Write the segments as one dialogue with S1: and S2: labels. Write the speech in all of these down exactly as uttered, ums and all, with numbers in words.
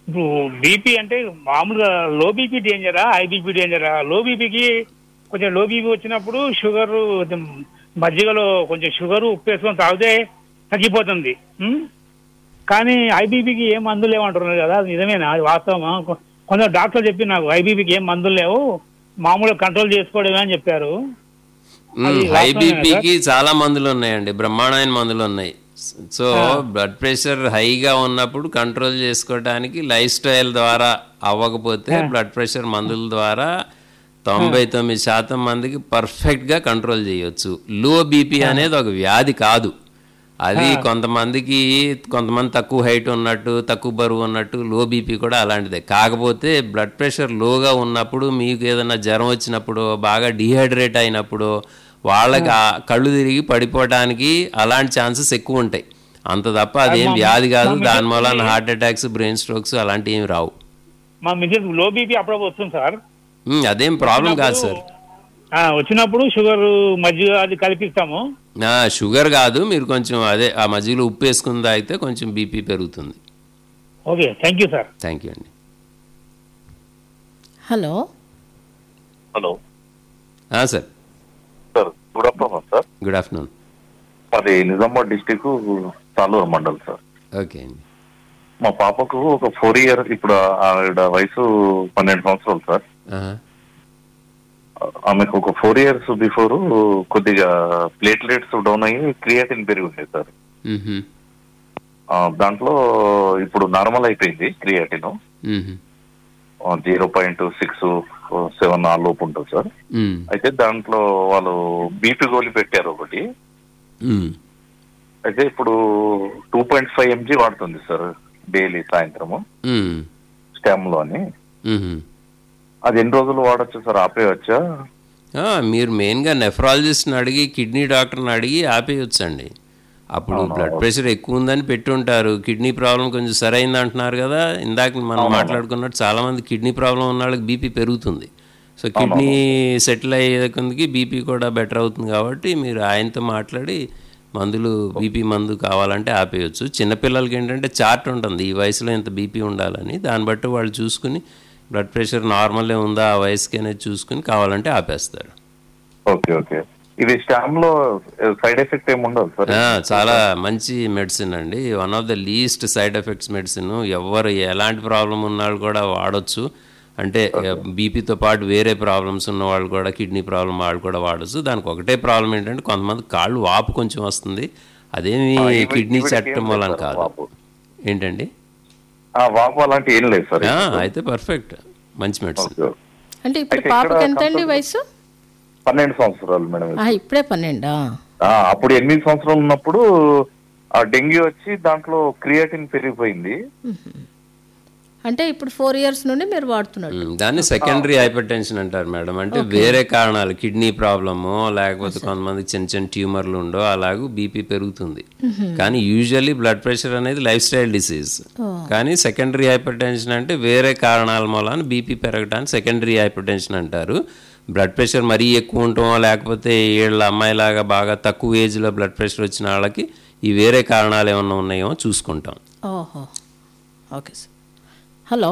S1: ఇప్పుడు బీపీ అంటే మామూలుగా లో బీపీ డేంజరా, హై బీపీ డేంజరా? లో బీపీకి కొంచెం లో బీపీ వచ్చినప్పుడు షుగర్ మజ్జిగలో కొంచెం షుగర్ ఉప్పు వేసుకొని తాగితే తగ్గిపోతుంది. ఉం? కానీ హై బీపీకి ఏం మందులు లేవంటున్నారు కదా, అది నిజమేనా? అది వాస్తవమా? కొ- కొందరు డాక్టర్లు చెప్పి నాకు హై బీపీకి ఏం మందులు లేవు, మామూలుగా కంట్రోల్ చేసుకోవడమే అని చెప్పారు. అది
S2: హై
S1: వాస్తవమేనా
S2: బీపీకి చాలా మందులు ఉన్నాయండి, బ్రహ్మాండమైన మందులు ఉన్నాయి. సో బ్లడ్ ప్రెషర్ హైగా ఉన్నప్పుడు కంట్రోల్ చేసుకోవడానికి లైఫ్ స్టైల్ ద్వారా అవ్వకపోతే బ్లడ్ ప్రెషర్ మందుల ద్వారా తొంభై తొమ్మిది శాతం మందికి పర్ఫెక్ట్గా కంట్రోల్ చేయొచ్చు. లో బీపీ అనేది ఒక వ్యాధి కాదు, అది కొంతమందికి కొంతమంది తక్కువ హైట్ ఉన్నట్టు తక్కువ బరువు ఉన్నట్టు లో బీపీ కూడా అలాంటిదే. కాకపోతే బ్లడ్ ప్రెషర్ లోగా ఉన్నప్పుడు మీకు ఏదైనా జ్వరం వచ్చినప్పుడు బాగా డిహైడ్రేట్ అయినప్పుడు వాళ్ళకి ఆ కళ్ళు తిరిగి పడిపోవడానికి అలాంటి ఛాన్సెస్ ఎక్కువ ఉంటాయి. అంత తప్ప అదేం వ్యాధి కాదు, దాని మూలన హార్ట్ అటాక్స్ బ్రెయిన్ స్ట్రోక్స్ అలాంటివి ఏమి రావు.
S1: మా మిసెస్ లో బీపీ అప్పుడప్పుడు వస్తుంది సార్.
S2: ఉమ్, అదేం ప్రాబ్లం కాదు సార్.
S1: ఆ, వచ్చినప్పుడు షుగర్ మజ్జిగ అది కల్పిస్తాము.
S2: ఆ, షుగర్ కాదు, మీరు కొంచెం అదే ఆ మధ్యలో ఉప్పు వేసుకుని తాగితే కొంచెం బీపీ పెరుగుతుంది.
S1: Okay, thank you sir.
S2: Thank you అండి.
S3: Hello
S4: hello
S2: sir,
S4: sir good afternoon sir.
S2: Good afternoon.
S4: అది Nizamabad district Saluru mandal sir.
S2: Okay అండి.
S4: మా పాపకు ఒక ఫోర్ ఇయర్, ఇప్పుడు ఆవిడ వయసు పన్నెండు సంవత్సరాలు సార్.
S2: ఆహా.
S4: ఆమెకు ఒక ఫోర్ ఇయర్స్ బిఫోర్ కొద్దిగా ప్లేట్లెట్స్ డౌన్ అయ్యి క్రియాటిన్ పెరిగి ఉండేది సార్.
S2: మ్హూ.
S4: ఆ, దాంట్లో ఇప్పుడు నార్మల్ అయిపోయింది క్రియాటిన్.
S2: మ్హూ.
S4: జీరో పాయింట్ సిక్స్ సెవెన్ ఆ లోపు ఉంటుంది సార్.
S2: మ్.
S4: అయితే దాంట్లో వాళ్ళు బీపీ గోళీ పెట్టారు ఒకటి.
S2: మ్.
S4: అయితే ఇప్పుడు టూ పాయింట్ ఫైవ్ ఎంజీ వాడుతుంది సార్ డైలీ సాయంత్రము
S2: మ్.
S4: స్టామ్ లో అని.
S2: మ్హూ.
S4: అది ఎన్ని రోజులు వాడచ్చు సార్, ఆపేయచ్చా?
S2: ఆ, మీరు మెయిన్గా నెఫ్రాలజిస్ట్ని అడిగి కిడ్నీ డాక్టర్ని అడిగి ఆపేయొచ్చండి. అప్పుడు బ్లడ్ ప్రెషర్ ఎక్కువ ఉందని పెట్టుంటారు, కిడ్నీ ప్రాబ్లం కొంచెం సరైంది అంటున్నారు కదా. ఇందాక మనం మాట్లాడుకున్నట్టు చాలామంది కిడ్నీ ప్రాబ్లం ఉన్న వాళ్ళకి బీపీ పెరుగుతుంది. సో కిడ్నీ సెటిల్ అయ్యే కొందికి బీపీ కూడా బెటర్ అవుతుంది. కాబట్టి మీరు ఆయనతో మాట్లాడి మందులు బీపీ మందు కావాలంటే ఆపేయచ్చు. చిన్నపిల్లలకి ఏంటంటే చార్ట్ ఉంటుంది, ఈ వయసులో ఇంత బీపీ ఉండాలని, దాన్ని బట్టి వాళ్ళు చూసుకుని బ్లడ్ ప్రెషర్ నార్మలే ఉందా ఆ వయసుకి అనేది చూసుకుని కావాలంటే ఆపేస్తారు.
S4: Okay okay. ఇది స్టామ్ లో సైడ్ ఎఫెక్ట్ ఏమి ఉండదు సార్?
S2: చాలా మంచి మెడిసిన్ అండి, one of the least side effects medicine. ఎవరు ఎలాంటి ప్రాబ్లం ఉన్నవాళ్ళు కూడా వాడచ్చు. అంటే బీపీతో పాటు వేరే ప్రాబ్లమ్స్ ఉన్న వాళ్ళు కూడా, కిడ్నీ ప్రాబ్లం వాళ్ళు కూడా వాడచ్చు. దానికి ఒకటే ప్రాబ్లం ఏంటంటే కొంతమంది కాళ్ళు వాపు కొంచెం వస్తుంది, అదేమి కిడ్నీ చట్టం వల్ల కాదు. ఏంటండి?
S4: వాపు అలాంటి ఏం లేదు సార్.
S2: అయితే పర్ఫెక్ట్, మంచి మెడిసిన్.
S3: అంటే ఇప్పుడు పాపకి ఎంత అండి వయసు?
S4: పన్నెండు సంవత్సరాలు మేడం.
S3: ఆ, ఇప్పుడే పన్నెండా?
S4: అప్పుడు ఎనిమిది సంవత్సరాలు ఉన్నప్పుడు ఆ డెంగ్యూ వచ్చి దాంట్లో క్రియాటిన్ పెరిగిపోయింది.
S3: అంటే ఇప్పుడు ఫోర్ ఇయర్స్ నుండి మీరు వాడుతున్నారు.
S2: దాన్ని సెకండరీ హైపర్ టెన్షన్ అంటారు మేడం. అంటే వేరే కారణాలు, కిడ్నీ ప్రాబ్లము లేకపోతే కొంతమంది చిన్న చిన్న ట్యూమర్లు ఉండో అలాగూ బీపీ పెరుగుతుంది. కానీ యూజువల్లీ బ్లడ్ ప్రెషర్ అనేది లైఫ్ స్టైల్ డిసీజ్. కానీ సెకండరీ హైపర్ టెన్షన్ అంటే వేరే కారణాల మూలాన బీపీ పెరగడానికి సెకండరీ హైపర్ టెన్షన్ అంటారు. బ్లడ్ ప్రెషర్ మరీ ఎక్కువ ఉండటం లేకపోతే ఏళ్ళ అమ్మాయిలాగా బాగా తక్కువ ఏజ్లో బ్లడ్ ప్రెషర్ వచ్చిన వాళ్ళకి ఈ వేరే కారణాలు ఏమన్నా ఉన్నాయేమో చూసుకుంటాం.
S3: ఓహో, okay sir. Hello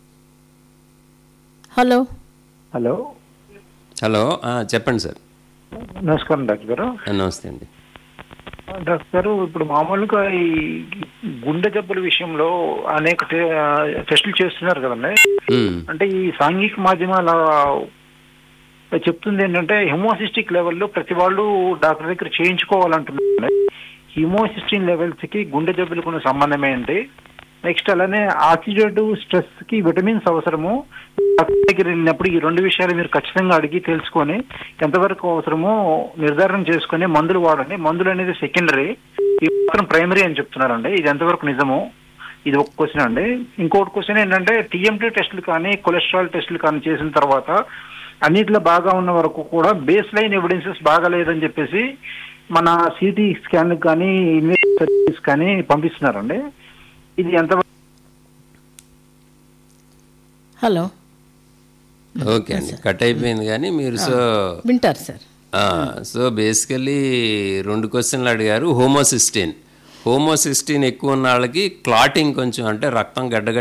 S3: hello
S5: hello
S2: hello చెప్పండి సార్.
S5: నమస్కారం డాక్టర్ గారు.
S2: నమస్తే అండి
S5: డాక్టర్ గారు, ఇప్పుడు మామూలుగా ఈ గుండె జబ్బుల విషయంలో అనేక టెస్టులు చేస్తున్నారు కదండి. అంటే ఈ సాంఘిక మాధ్యమాల చెప్తుంది ఏంటంటే హిమోసిస్టిక్ లెవెల్లో ప్రతి వాళ్ళు డాక్టర్ దగ్గర చేయించుకోవాలంటున్నారు. హిమోసిస్టిన్ లెవెల్స్ కి గుండె జబ్బులకు ఉన్న సంబంధం ఏంటి? నెక్స్ట్ అలానే ఆక్సిడేటివ్ స్ట్రెస్ కి విటమిన్స్ అవసరము. డాక్టర్ దగ్గర వెళ్ళినప్పుడు ఈ రెండు విషయాలు మీరు ఖచ్చితంగా అడిగి తెలుసుకొని ఎంతవరకు అవసరమో నిర్ధారణ చేసుకుని మందులు వాడండి. మందులు అనేది సెకండరీ, ఈ మాత్రం ప్రైమరీ అని చెప్తున్నారండి. ఇది ఎంతవరకు నిజము? ఇది ఒక క్వశ్చన్ అండి. ఇంకోటి క్వశ్చన్ ఏంటంటే టీఎంటీ టెస్టులు కానీ కొలెస్ట్రాల్ టెస్టులు కానీ చేసిన తర్వాత అన్నిట్లో బాగా ఉన్న వరకు కూడా బేస్ లైన్ ఎవిడెన్సెస్ బాగా లేదని చెప్పేసి మన సిటీ స్కాన్ కానీ ఇన్వెస్టిగేషన్స్ కానీ పంపిస్తున్నారండి. ఇది ఎంత?
S3: హలో,
S2: ఓకే అండి, కట్ అయిపోయింది కానీ మీరు సో
S3: వింటారు సార్.
S2: సో బేసికల్లీ రెండు క్వశ్చన్లు అడిగారు. హోమోసిస్టిన్ హోమోసిస్టిన్ ఎక్కువ ఉన్న వాళ్ళకి క్లాటింగ్ కొంచెం, అంటే రక్తం గడ్డగట్టి